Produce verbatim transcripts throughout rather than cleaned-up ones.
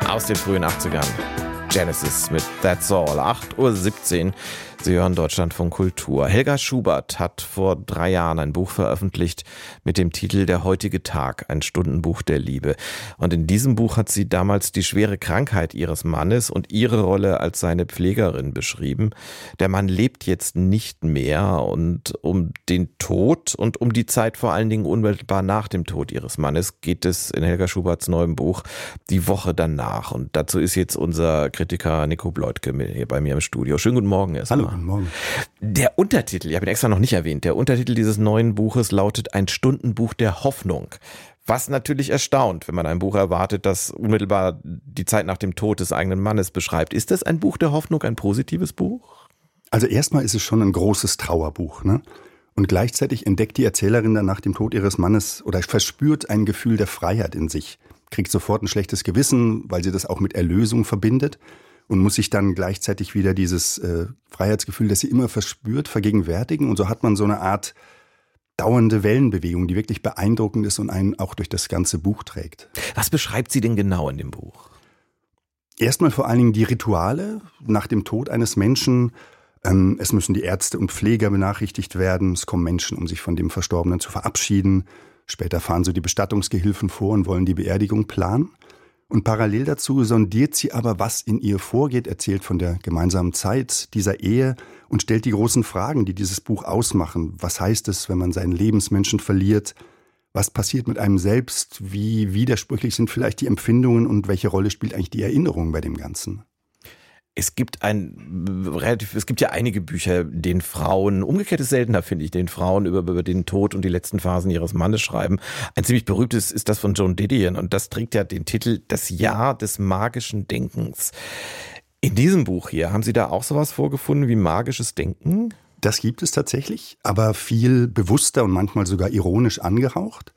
aus den frühen achtzigern. Genesis mit That's All, acht Uhr siebzehn. Sie hören Deutschlandfunk Kultur. Helga Schubert hat vor drei Jahren ein Buch veröffentlicht mit dem Titel Der heutige Tag, ein Stundenbuch der Liebe. Und in diesem Buch hat sie damals die schwere Krankheit ihres Mannes und ihre Rolle als seine Pflegerin beschrieben. Der Mann lebt jetzt nicht mehr und um den Tod und um die Zeit vor allen Dingen unmittelbar nach dem Tod ihres Mannes geht es in Helga Schuberts neuem Buch Die Woche danach. Und dazu ist jetzt unser Kritiker Nico Bleutke hier bei mir im Studio. Schönen guten Morgen erstmal. Hallo, guten Morgen. Der Untertitel, ich habe ihn extra noch nicht erwähnt, der Untertitel dieses neuen Buches lautet Ein Stundenbuch der Hoffnung. Was natürlich erstaunt, wenn man ein Buch erwartet, das unmittelbar die Zeit nach dem Tod des eigenen Mannes beschreibt. Ist das ein Buch der Hoffnung, ein positives Buch? Also erstmal ist es schon ein großes Trauerbuch, ne? Und gleichzeitig entdeckt die Erzählerin dann nach dem Tod ihres Mannes oder verspürt ein Gefühl der Freiheit in sich. Kriegt sofort ein schlechtes Gewissen, weil sie das auch mit Erlösung verbindet. Und muss sich dann gleichzeitig wieder dieses äh, Freiheitsgefühl, das sie immer verspürt, vergegenwärtigen. Und so hat man so eine Art dauernde Wellenbewegung, die wirklich beeindruckend ist und einen auch durch das ganze Buch trägt. Was beschreibt sie denn genau in dem Buch? Erstmal vor allen Dingen die Rituale nach dem Tod eines Menschen. Ähm, es müssen die Ärzte und Pfleger benachrichtigt werden. Es kommen Menschen, um sich von dem Verstorbenen zu verabschieden. Später fahren so die Bestattungsgehilfen vor und wollen die Beerdigung planen. Und parallel dazu sondiert sie aber, was in ihr vorgeht, erzählt von der gemeinsamen Zeit dieser Ehe und stellt die großen Fragen, die dieses Buch ausmachen. Was heißt es, wenn man seinen Lebensmenschen verliert? Was passiert mit einem selbst? Wie widersprüchlich sind vielleicht die Empfindungen und welche Rolle spielt eigentlich die Erinnerung bei dem Ganzen? Es gibt ein relativ, es gibt ja einige Bücher, den Frauen, umgekehrt ist seltener, finde ich, den Frauen über, über den Tod und die letzten Phasen ihres Mannes schreiben. Ein ziemlich berühmtes ist das von Joan Didion und das trägt ja den Titel Das Jahr des magischen Denkens. In diesem Buch hier, haben Sie da auch sowas vorgefunden wie magisches Denken? Das gibt es tatsächlich, aber viel bewusster und manchmal sogar ironisch angehaucht.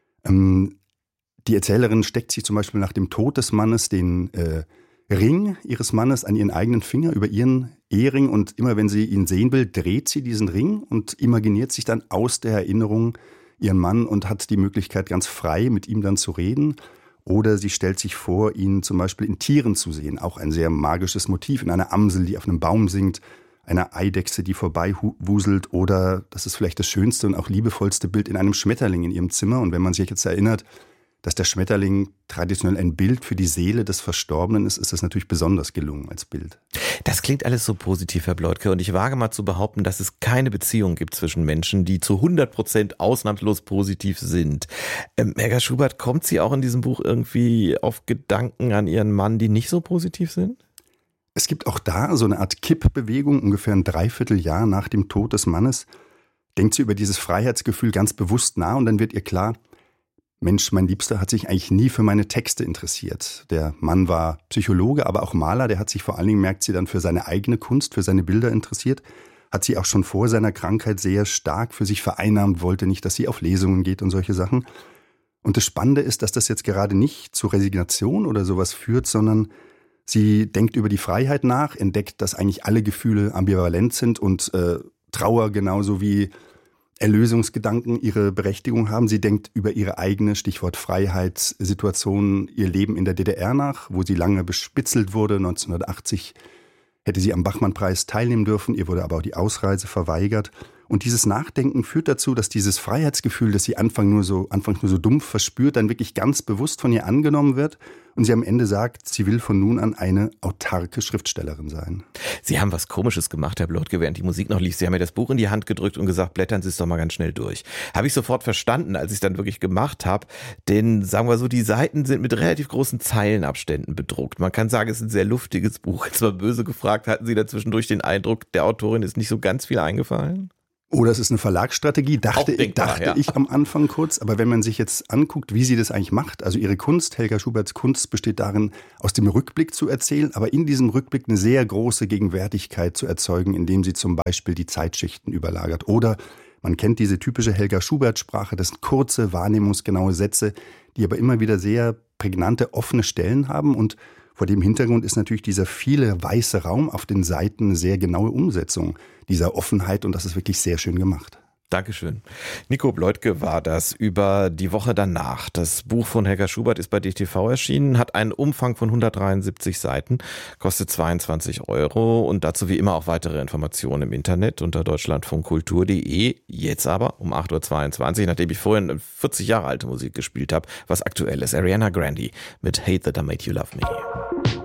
Ähm, die Erzählerin steckt sich zum Beispiel nach dem Tod des Mannes den äh, Ring ihres Mannes an ihren eigenen Finger über ihren Ehering und immer wenn sie ihn sehen will, dreht sie diesen Ring und imaginiert sich dann aus der Erinnerung ihren Mann und hat die Möglichkeit, ganz frei mit ihm dann zu reden. Oder sie stellt sich vor, ihn zum Beispiel in Tieren zu sehen. Auch ein sehr magisches Motiv, in einer Amsel, die auf einem Baum singt, einer Eidechse, die vorbeiwuselt oder, das ist vielleicht das schönste und auch liebevollste Bild, in einem Schmetterling in ihrem Zimmer. Und wenn man sich jetzt erinnert, dass der Schmetterling traditionell ein Bild für die Seele des Verstorbenen ist, ist das natürlich besonders gelungen als Bild. Das klingt alles so positiv, Herr Bleutke, und ich wage mal zu behaupten, dass es keine Beziehung gibt zwischen Menschen, die zu hundert Prozent ausnahmslos positiv sind. Ähm, Helga Schubert, kommt sie auch in diesem Buch irgendwie auf Gedanken an ihren Mann, die nicht so positiv sind? Es gibt auch da so eine Art Kippbewegung, ungefähr ein Dreivierteljahr nach dem Tod des Mannes. Denkt sie über dieses Freiheitsgefühl ganz bewusst nach und dann wird ihr klar, Mensch, mein Liebster hat sich eigentlich nie für meine Texte interessiert. Der Mann war Psychologe, aber auch Maler. Der hat sich vor allen Dingen, merkt sie dann, für seine eigene Kunst, für seine Bilder interessiert. Hat sie auch schon vor seiner Krankheit sehr stark für sich vereinnahmt, wollte nicht, dass sie auf Lesungen geht und solche Sachen. Und das Spannende ist, dass das jetzt gerade nicht zu Resignation oder sowas führt, sondern sie denkt über die Freiheit nach, entdeckt, dass eigentlich alle Gefühle ambivalent sind und äh, Trauer genauso wie Erlösungsgedanken ihre Berechtigung haben. Sie denkt über ihre eigene, Stichwort Freiheitssituation, ihr Leben in der D D R nach, wo sie lange bespitzelt wurde. neunzehnhundertachtzig hätte sie am Bachmann-Preis teilnehmen dürfen, ihr wurde aber auch die Ausreise verweigert. Und dieses Nachdenken führt dazu, dass dieses Freiheitsgefühl, das sie Anfang nur so, anfangs nur so dumpf verspürt, dann wirklich ganz bewusst von ihr angenommen wird und sie am Ende sagt, sie will von nun an eine autarke Schriftstellerin sein. Sie haben was Komisches gemacht, Herr Bleutke, während die Musik noch lief. Sie haben mir das Buch in die Hand gedrückt und gesagt, blättern Sie es doch mal ganz schnell durch. Habe ich sofort verstanden, als ich es dann wirklich gemacht habe, denn sagen wir so, die Seiten sind mit relativ großen Zeilenabständen bedruckt. Man kann sagen, es ist ein sehr luftiges Buch. Jetzt mal böse gefragt, hatten Sie da zwischendurch den Eindruck, der Autorin ist nicht so ganz viel eingefallen? Oh, das ist eine Verlagsstrategie, dachte, ich, dachte ja. ich am Anfang kurz. Aber wenn man sich jetzt anguckt, wie sie das eigentlich macht, also ihre Kunst, Helga Schuberts Kunst besteht darin, aus dem Rückblick zu erzählen, aber in diesem Rückblick eine sehr große Gegenwärtigkeit zu erzeugen, indem sie zum Beispiel die Zeitschichten überlagert. Oder man kennt diese typische Helga Schubert-Sprache, das sind kurze, wahrnehmungsgenaue Sätze, die aber immer wieder sehr prägnante, offene Stellen haben. Und vor dem Hintergrund ist natürlich dieser viele weiße Raum auf den Seiten eine sehr genaue Umsetzung dieser Offenheit und das ist wirklich sehr schön gemacht. Dankeschön. Nico Bleutke war das über die Woche danach. Das Buch von Helga Schubert ist bei D T V erschienen, hat einen Umfang von hundertdreiundsiebzig Seiten, kostet zweiundzwanzig Euro und dazu wie immer auch weitere Informationen im Internet unter deutschlandfunkkultur punkt de. Jetzt aber um acht Uhr zweiundzwanzig, nachdem ich vorhin vierzig Jahre alte Musik gespielt habe, was aktuelles. Ariana Grande mit Hate That I Made You Love Me.